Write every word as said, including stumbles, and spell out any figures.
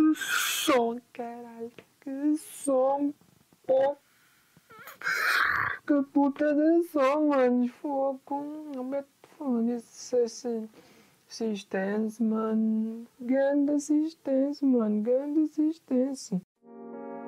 Que som, caralho. Que som. Oh. Que puta de som, mano. Fogo. Como é que foda isso? Assistência, mano. Grande assistência, mano. Grande assistência.